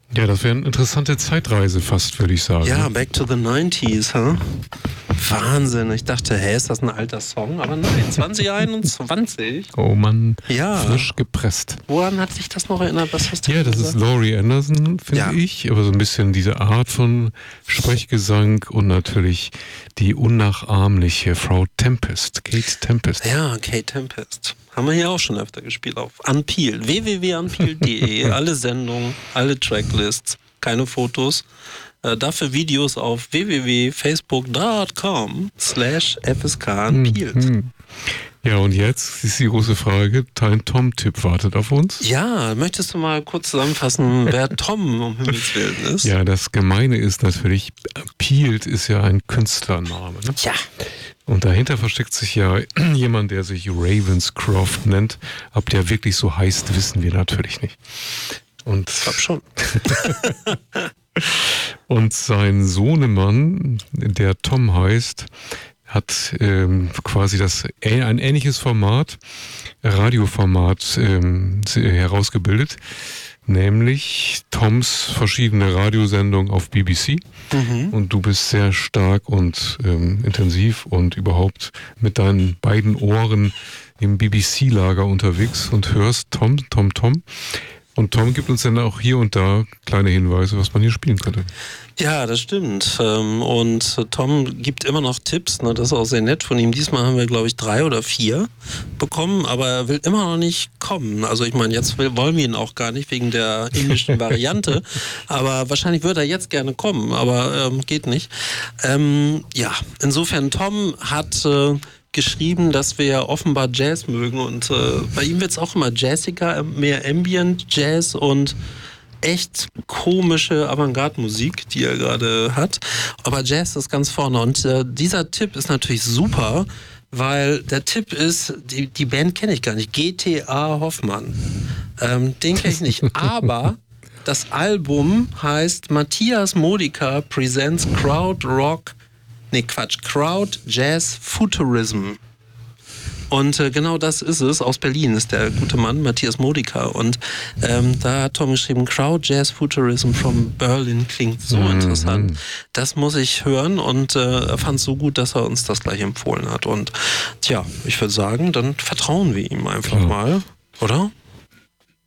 Ja, das wäre eine interessante Zeitreise fast, würde ich sagen. Ja, back to the 90s, huh? Wahnsinn. Ich dachte, ist das ein alter Song? Aber nein, 2021. Oh Mann, ja. Frisch gepresst. Woran hat sich das noch erinnert? Was hast du das gesagt? ist Laurie Anderson, finde ich. Aber so ein bisschen diese Art von Sprechgesang und natürlich die unnachahmliche Frau Tempest, Kate Tempest. Ja, Kate Tempest. Haben wir hier auch schon öfter gespielt auf Unpeeled. www.unpeeled.de. Alle Sendungen, alle Tracklists, keine Fotos. Dafür Videos auf www.facebook.com/FSK-Unpeeled. Ja, und jetzt ist die große Frage, dein Tom-Tipp wartet auf uns. Ja, möchtest du mal kurz zusammenfassen, wer Tom um Himmels Willen ist? Ja, das Gemeine ist natürlich, Peeled ist ja ein Künstlername. Ne? Ja. Und dahinter versteckt sich ja jemand, der sich Ravenscroft nennt. Ob der wirklich so heißt, wissen wir natürlich nicht. Und ich glaube schon. Und sein Sohnemann, der Tom heißt, hat quasi ein ähnliches Format, Radioformat herausgebildet, nämlich Toms verschiedene Radiosendungen auf BBC. Und du bist sehr stark und intensiv und überhaupt mit deinen beiden Ohren im BBC-Lager unterwegs und hörst Tom. Und Tom gibt uns dann auch hier und da kleine Hinweise, was man hier spielen könnte. Ja, das stimmt. Und Tom gibt immer noch Tipps. Ne? Das ist auch sehr nett von ihm. Diesmal haben wir, glaube ich, 3 oder 4 bekommen, aber er will immer noch nicht kommen. Also ich meine, jetzt wollen wir ihn auch gar nicht wegen der englischen Variante. Aber wahrscheinlich würde er jetzt gerne kommen, aber geht nicht. Ja, insofern, Tom hat geschrieben, dass wir offenbar Jazz mögen und bei ihm wird es auch immer jazziger, mehr Ambient Jazz und echt komische Avantgarde-Musik, die er gerade hat, aber Jazz ist ganz vorne und dieser Tipp ist natürlich super, weil der Tipp ist, die Band kenne ich gar nicht, GTA Hoffmann, den kenne ich nicht, aber das Album heißt Matthias Modica Presents Crowd Jazz Futurism. Und genau das ist es. Aus Berlin ist der gute Mann, Matthias Modica. Und da hat Tom geschrieben, Crowd Jazz Futurism from Berlin klingt so interessant. Das muss ich hören und er fand es so gut, dass er uns das gleich empfohlen hat. Und tja, ich würde sagen, dann vertrauen wir ihm einfach mal, oder?